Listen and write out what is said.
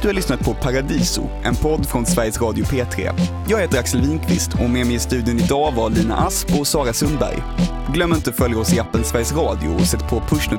Du har lyssnat på Paradiso, en podd från Sveriges Radio P3. Jag heter Axel Winkvist och med mig i studion idag var Lina Asp och Sara Sundberg. Glöm inte att följa oss i appen Sveriges Radio och sätt på push